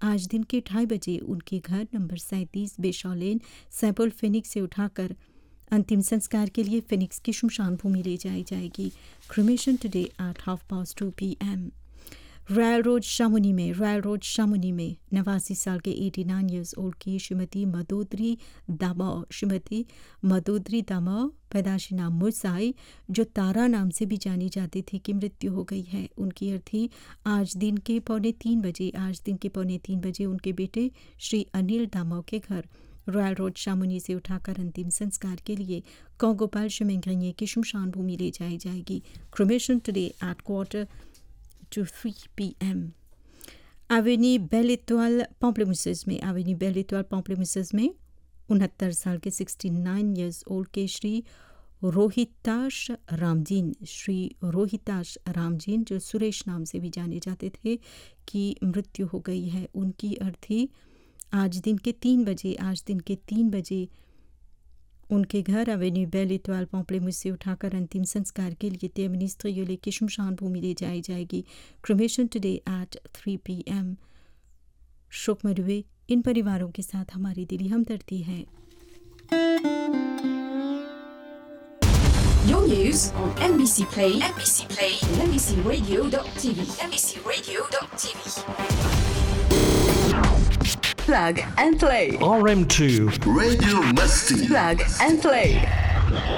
आज दिन के 2:30 बजे उनके घर नंबर 37 बेशॉ लेन सैपुल फिनिक्स से उठाकर अंतिम संस्कार के लिए फिनिक्स की शमशान भूमि ले जाई जाएगी। Cremation today at 2:30 PM। Royal road शामुनी में 89 साल के 89 इयर्स ओल्ड की श्रीमती मदोदरी दामो पैदाशी नाम मुरसाई, जो तारा नाम से भी जानी जाती थी, की मृत्यु हो गई है। उनकी अर्थी आज दिन के 2:45 बजे उनके बेटे श्री अनिल दामो के घर रॉयल रोड शामुनी से उठाकर अंतिम संस्कार के लिए कोंगोपाल शिमेंग्रेनिए की शमशान भूमि ले जाई जाएगी। Cremation today at 2:45 PM। Avenue bell एटोile पॉम्प्लेमुसेस में 69 साल के 69 इयर्स ओल्ड के श्री रोहिताश रामजीन, जो सुरेश नाम से भी जाने जाते थे, की मृत्यु हो गई है। उनकी अर्थी आज दिन के 3 बजे उनके घर एवेन्यू बेल एटोile पॉम्प्लेमुस से उठाकर अंतिम संस्कार के लिए तेमिनिस्त्रियोले की शमशान भूमि ले जाई जाएगी। Cremation today at 3 PM। शोक में डूबे इन परिवारों के साथ हमारी दिली हमदर्दी है। Your news on NBC Play, and NBCRadio.tv, NBCRadio.tv. Plug and play. RM2 Radio Musty. Plug and play.